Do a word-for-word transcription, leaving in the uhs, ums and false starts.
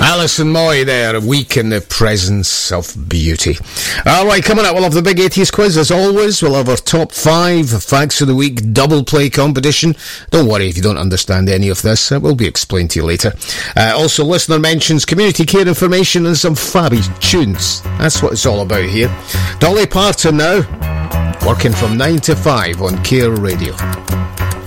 Alison Moy there, Week in the Presence of Beauty. Alright, coming up, we'll have the big eighties quiz as always. We'll have our top five facts of the week double play competition. Don't worry if you don't understand any of this, it will be explained to you later. Uh, also, listener mentions, community care information and some fabby tunes. That's what it's all about here. Dolly Parton now, working from nine to five on Care Radio.